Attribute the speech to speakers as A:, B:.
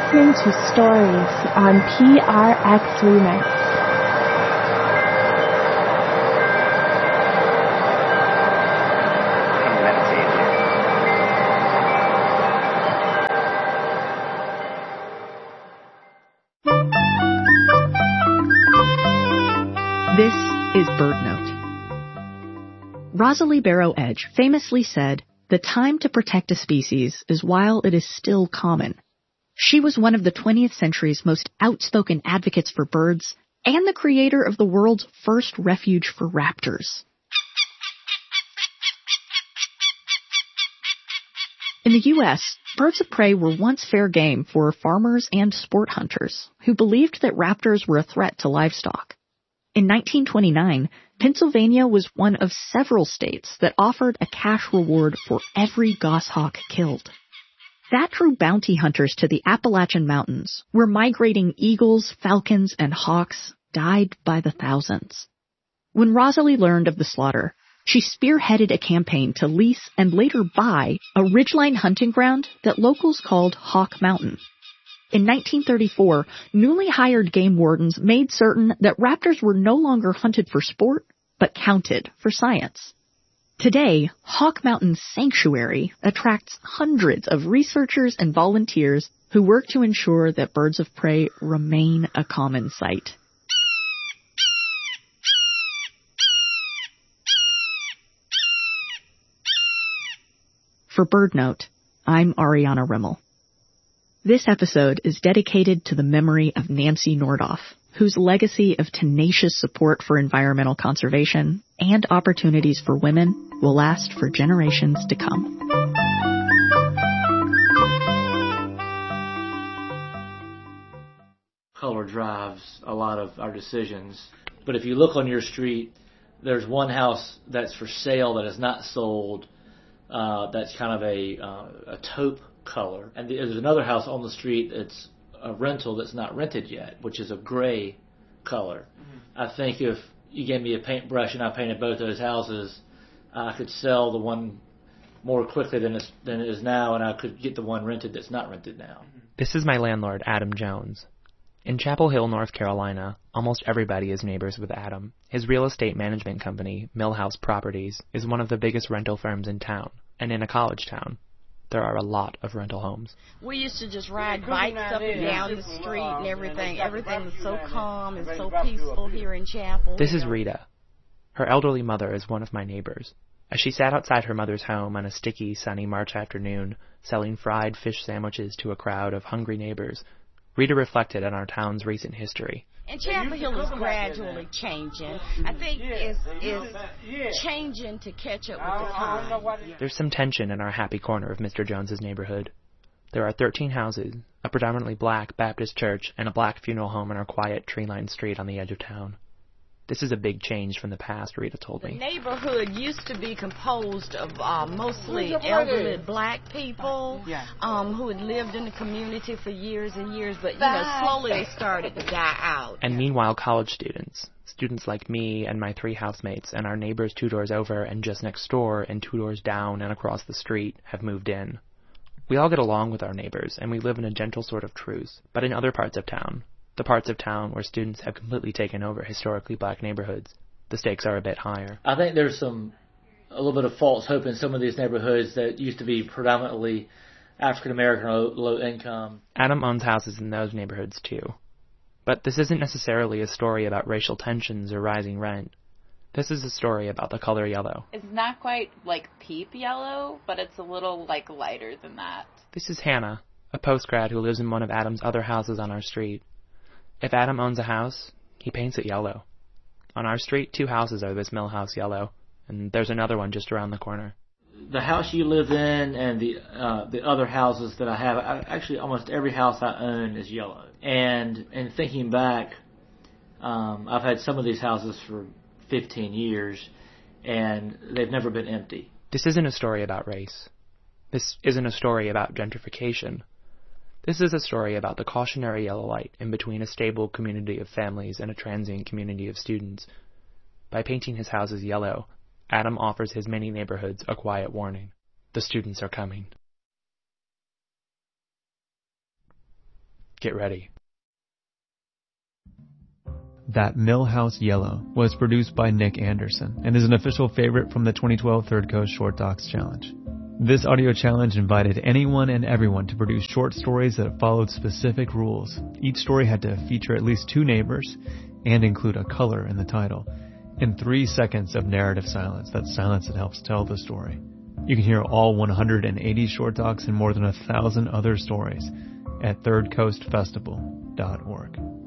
A: listening to Stories on PRX Remix.
B: This is BirdNote. Rosalie Barrow-Edge famously said, "The time to protect a species is while it is still common." She was one of the 20th century's most outspoken advocates for birds and the creator of the world's first refuge for raptors. In the U.S., birds of prey were once fair game for farmers and sport hunters who believed that raptors were a threat to livestock. In 1929, Pennsylvania was one of several states that offered a cash reward for every goshawk killed. That drew bounty hunters to the Appalachian Mountains, where migrating eagles, falcons, and hawks died by the thousands. When Rosalie learned of the slaughter, she spearheaded a campaign to lease and later buy a ridgeline hunting ground that locals called Hawk Mountain. In 1934, newly hired game wardens made certain that raptors were no longer hunted for sport, but counted for science. Today, Hawk Mountain Sanctuary attracts hundreds of researchers and volunteers who work to ensure that birds of prey remain a common sight. For BirdNote, I'm Ariana Rimmel. This episode is dedicated to the memory of Nancy Nordoff, whose legacy of tenacious support for environmental conservation and opportunities for women will last for generations to come.
C: Color drives a lot of our decisions. But if you look on your street, there's one house that's for sale that is not sold. That's kind of a taupe color. And there's another house on the street that's a rental that's not rented yet, which is a gray color. Mm-hmm. I think if you gave me a paintbrush and I painted both those houses, I could sell the one more quickly than it is now, and I could get the one rented that's not rented now.
D: This is my landlord, Adam Jones. In Chapel Hill, North Carolina, almost everybody is neighbors with Adam. His real estate management company, Millhouse Properties, is one of the biggest rental firms in town, and in a college town. There are a lot of rental homes.
E: We used to just ride bikes up and down the street and everything. Everything was so calm and so peaceful here in Chapel.
D: This is Rita. Her elderly mother is one of my neighbors. As she sat outside her mother's home on a sticky, sunny March afternoon, selling fried fish sandwiches to a crowd of hungry neighbors, Rita reflected on our town's recent history.
E: And Chapel Hill is gradually changing. I think it's changing to catch up with the time.
D: There's some tension in our happy corner of Mr. Jones's neighborhood. There are 13 houses, a predominantly black Baptist church, and a black funeral home on our quiet, tree-lined street on the edge of town. This is a big change from the past, Rita told me.
E: The neighborhood used to be composed of mostly elderly black people who had lived in the community for years and years, but slowly they started to die out.
D: And meanwhile, college students like me and my 3 housemates and our neighbors 2 doors over and just next door and 2 doors down and across the street have moved in. We all get along with our neighbors, and we live in a gentle sort of truce. But in other parts of town, the parts of town where students have completely taken over historically black neighborhoods, the stakes are a bit higher.
C: I think there's a little bit of false hope in some of these neighborhoods that used to be predominantly African-American or low income.
D: Adam owns houses in those neighborhoods too. But this isn't necessarily a story about racial tensions or rising rent. This is a story about the color yellow.
F: It's not quite like peep yellow, but it's a little lighter than that.
D: This is Hannah, a postgrad who lives in one of Adam's other houses on our street. If Adam owns a house, he paints it yellow. On our street, 2 houses are this Millhouse yellow, and there's another one just around the corner.
C: The house you live in and the other houses that I have, actually almost every house I own is yellow. And thinking back, I've had some of these houses for 15 years, and they've never been empty.
D: This isn't a story about race. This isn't a story about gentrification. This is a story about the cautionary yellow light in between a stable community of families and a transient community of students. By painting his houses yellow, Adam offers his many neighborhoods a quiet warning. The students are coming. Get ready.
G: That Millhouse Yellow was produced by Nick Anderson and is an official favorite from the 2012 Third Coast Short Docs Challenge. This audio challenge invited anyone and everyone to produce short stories that followed specific rules. Each story had to feature at least 2 neighbors and include a color in the title, and 3 seconds of narrative silence. That's silence that helps tell the story. You can hear all 180 short docs and more than 1,000 other stories at thirdcoastfestival.org.